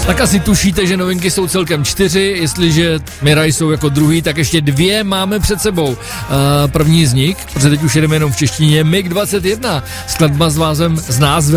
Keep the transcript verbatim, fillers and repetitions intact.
Tak asi tušíte, že novinky jsou celkem čtyři, jestliže Miraj jsou jako druhý, tak ještě dvě máme před sebou. Uh, první z nich, protože teď už jedeme jenom v češtině, mig dvacet jedna, skladba s názvem, s názvem